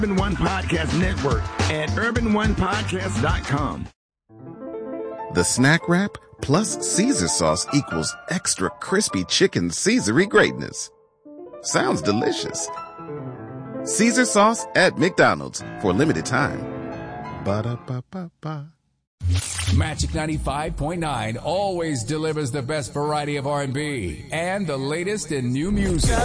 Urban One Podcast Network at urbanonepodcast.com. The snack wrap plus Caesar sauce equals extra crispy chicken Caesary greatness. Sounds delicious. Caesar sauce at McDonald's for a limited time. Ba-da-ba-ba-ba. Magic 95.9 always delivers the best variety of R&B and the latest in new music.